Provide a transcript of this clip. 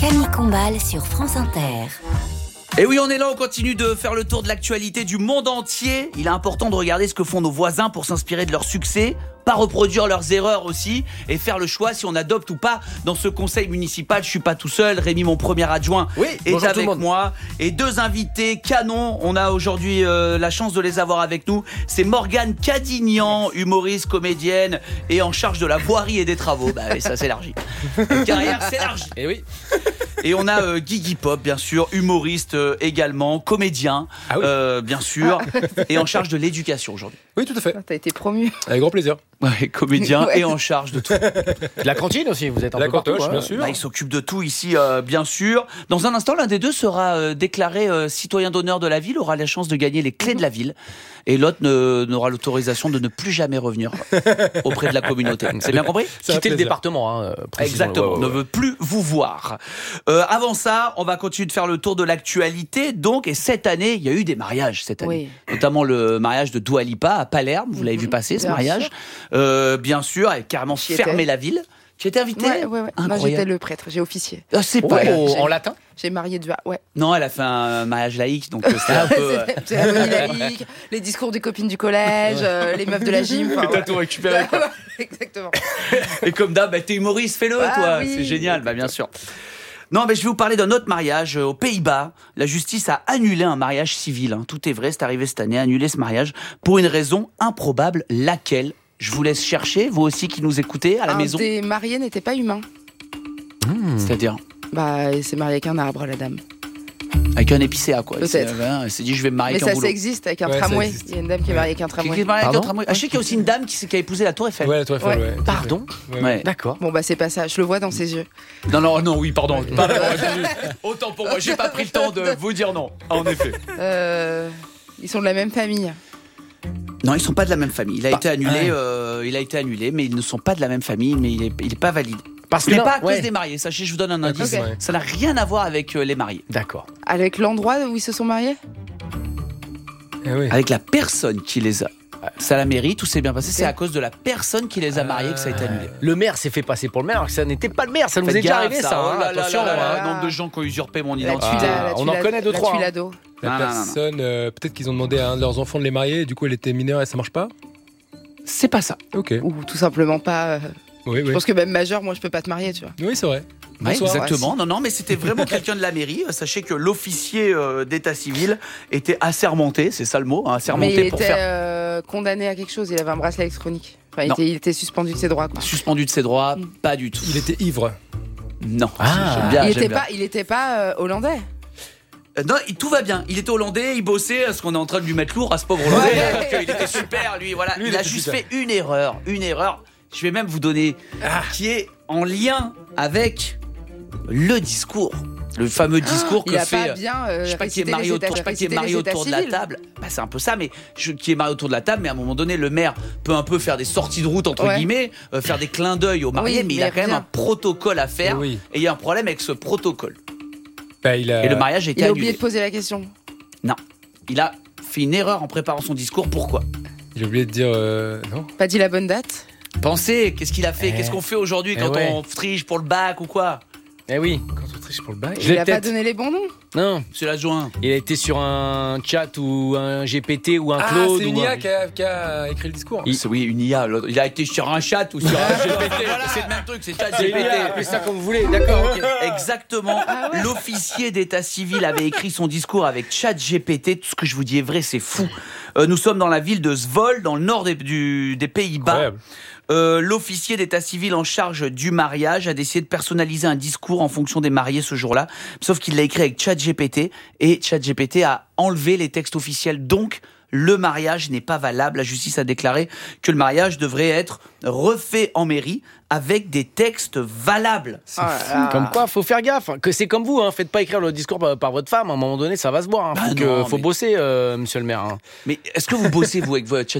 Camille Combal sur France Inter. Et oui, on est là, on continue de faire le tour de l'actualité du monde entier. Il est important de regarder ce que font nos voisins pour s'inspirer de leur succès, pas reproduire leurs erreurs aussi, et faire le choix si on adopte ou pas. Dans ce conseil municipal, je suis pas tout seul. Rémi, mon premier adjoint, est avec moi. Et deux invités canons. On a aujourd'hui la chance de les avoir avec nous. C'est Morgane Cadignan, humoriste, comédienne et en charge de la voirie et des travaux. Bah ça s'élargit. La carrière s'élargit. Et oui. Et on a Guigui Pop, bien sûr, humoriste également, comédien, bien sûr, et en charge de l'éducation aujourd'hui. Oui, tout à fait. T'as été promu. Avec grand plaisir. Ouais, comédien et en charge de tout. La cantine aussi, vous êtes un peu partout. La cantoche, bien sûr. sûr. Il s'occupe de tout ici, bien sûr. Dans un instant, l'un des deux sera déclaré citoyen d'honneur de la ville, aura la chance de gagner les clés de la ville. Et l'autre n'aura l'autorisation de ne plus jamais revenir auprès de la communauté. C'est bien compris ? Quitter le département. Exactement, ne veut plus vous voir. Avant ça, on va continuer de faire le tour de l'actualité. Donc, et cette année, il y a eu des mariages cette année. Oui. Notamment le mariage de Dua Lipa à Palerme. Vous l'avez vu passer, ce mariage. Bien sûr, elle a carrément fermé la ville. Tu étais invité ? Ouais. Moi, j'étais le prêtre, j'ai officié. Ah, c'est pas en latin ? J'ai marié Dua, Non, elle a fait un mariage laïque, donc c'était un peu... Cérémonie laïque, les discours des copines du collège, les meufs de la gym. T'as tout récupéré, quoi. Exactement. Et comme d'hab, t'es humoriste, fais-le, toi. Oui. C'est génial, bien sûr. Non, mais je vais vous parler d'un autre mariage aux Pays-Bas. La justice a annulé un mariage civil. Tout est vrai, c'est arrivé cette année, annulé ce mariage pour une raison improbable. Laquelle ? Je vous laisse chercher, vous aussi qui nous écoutez à la maison. Un des mariés n'était pas humain. C'est-à-dire ? Il s'est marié avec un arbre, la dame. Avec un épicéa, quoi. Peut-être. Elle s'est dit, je vais me marier avec un boulot. Mais ça existe, avec un tramway. Il y a une dame qui est mariée avec un tramway. Je sais qu'il y a aussi une dame qui a épousé la Tour Eiffel. Ouais, la Tour Eiffel, ouais. Pardon ? Ouais. D'accord. Bon, c'est pas ça. Je le vois dans ses yeux. Non, oui, pardon. Autant pour moi, j'ai pas pris le temps de vous dire non. En effet. Ils sont de la même famille. Non, ils sont pas de la même famille. Il a été annulé, mais ils ne sont pas de la même famille, mais il est pas valide. Parce que pas à cause des mariés. Sachez, je vous donne un indice. Okay. Ça n'a rien à voir avec les mariés. D'accord. Avec l'endroit où ils se sont mariés ? Avec la personne qui les a. Ça, la mairie, tout s'est bien passé. C'est à cause de la personne qui les a mariés que ça a été annulé. Le maire s'est fait passer pour le maire, alors que ça n'était pas le maire. Ça nous est déjà arrivé, ça. Attention, le nombre de gens qui ont usurpé mon identité. On en connaît 2-3. La personne, peut-être qu'ils ont demandé à un de leurs enfants de les marier, et du coup elle était mineure et ça marche pas ? C'est pas ça. Ok. Ou tout simplement pas. Oui. Je pense que même majeur, moi je peux pas te marier, tu vois. Oui, c'est vrai. Ouais, exactement. Non, mais c'était vraiment quelqu'un de la mairie. Sachez que l'officier d'état civil était assermenté, c'est ça le mot, assermenté mais il pour était faire. Condamné à quelque chose. Il avait un bracelet électronique. Enfin, il était suspendu de ses droits. Quoi. Suspendu de ses droits, pas du tout. Il était ivre. Non. Il était pas hollandais. Non, tout va bien. Il était hollandais, il bossait, parce qu'on est en train de lui mettre lourd à ce pauvre hollandais. Il était super, lui. Voilà. Il a juste fait une erreur. Je vais même vous donner qui est en lien avec le discours. Le fameux discours que fait. Je sais pas qui est marié autour de la table. C'est un peu ça, mais qui est marié autour de la table. Mais à un moment donné, le maire peut un peu faire des sorties de route entre guillemets, faire des clins d'œil aux mariés, mais il a quand même un protocole à faire. Et il y a un problème avec ce protocole. Et le mariage était annulé. Il a oublié de poser la question. Non, il a fait une erreur en préparant son discours. Pourquoi ? J'ai oublié de dire non. Pas dit la bonne date. Pensez, qu'est-ce qu'il a fait ? Qu'est-ce qu'on fait aujourd'hui quand on triche pour le bac ou quoi ? Eh oui, quand on triche pour le bac. Il a pas donné les bons noms. Non, c'est l'adjoint. Il a été sur un chat ou un GPT ou un Claude. C'est une IA qui a écrit le discours. Oui, une IA. Il a été sur un chat ou sur un GPT. C'est le même truc, c'est chat GPT. Appelez ça comme vous voulez, d'accord. Okay. Exactement. L'officier d'état civil avait écrit son discours avec chat GPT. Tout ce que je vous dis est vrai, c'est fou. Nous sommes dans la ville de Zwolle, dans le nord des Pays-Bas. Incroyable. L'officier d'état civil en charge du mariage a décidé de personnaliser un discours en fonction des mariés ce jour-là, sauf qu'il l'a écrit avec ChatGPT et ChatGPT a enlevé les textes officiels. Donc le mariage n'est pas valable. La justice a déclaré que le mariage devrait être refait en mairie avec des textes valables. Comme quoi, faut faire gaffe. Que c'est comme vous, faites pas écrire le discours par votre femme. À un moment donné, ça va se voir. Faut bosser, monsieur le maire. Mais est-ce que vous bossez vous avec votre ChatGPT ?